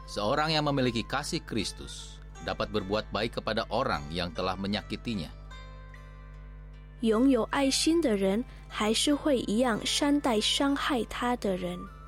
Seorang yang memiliki kasih Kristus dapat berbuat baik kepada orang yang telah menyakitinya. 拥有爱心的人还是会一样善待伤害他的人。